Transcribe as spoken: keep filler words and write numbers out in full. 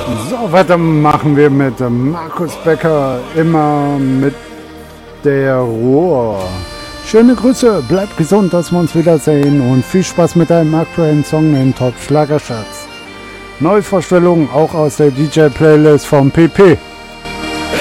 So, weiter machen wir mit Markus Becker, immer mit der Ruhr. Schöne Grüße, bleibt gesund, dass wir uns wiedersehen und viel Spaß mit deinem aktuellen Song in Top Schlagerschatz. Neuvorstellungen auch aus der D J-Playlist vom P P.